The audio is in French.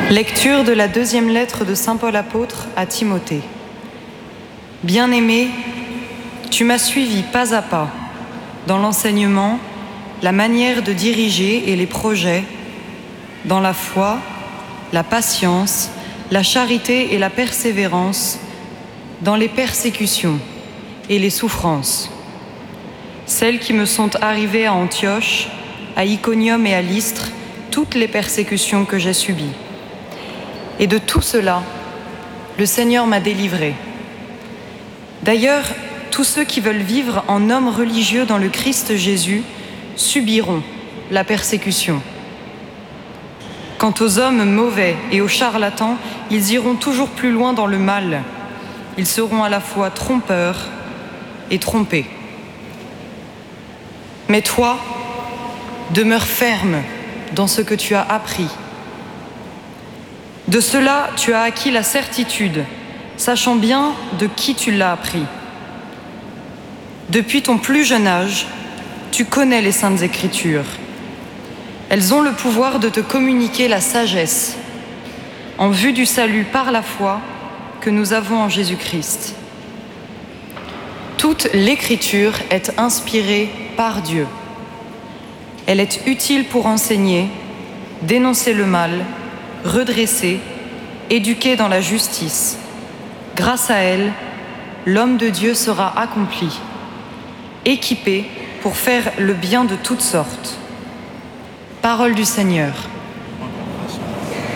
Lecture de la deuxième lettre de saint Paul apôtre à Timothée. Bien-aimé, tu m'as suivi pas à pas dans l'enseignement, la manière de diriger et les projets, dans la foi, la patience, la charité et la persévérance, dans les persécutions et les souffrances, celles qui me sont arrivées à Antioche, à Iconium et à Lystre, toutes les persécutions que j'ai subies. Et de tout cela, le Seigneur m'a délivré. D'ailleurs, tous ceux qui veulent vivre en hommes religieux dans le Christ Jésus subiront la persécution. Quant aux hommes mauvais et aux charlatans, ils iront toujours plus loin dans le mal. Ils seront à la fois trompeurs et trompés. Mais toi, demeure ferme dans ce que tu as appris. De cela, tu as acquis la certitude, sachant bien de qui tu l'as appris. Depuis ton plus jeune âge, tu connais les Saintes Écritures. Elles ont le pouvoir de te communiquer la sagesse, en vue du salut par la foi que nous avons en Jésus-Christ. Toute l'Écriture est inspirée par Dieu. Elle est utile pour enseigner, dénoncer le mal, redresser, éduquer dans la justice. Grâce à elle, l'homme de Dieu sera accompli, équipé pour faire le bien de toutes sortes. Parole du Seigneur.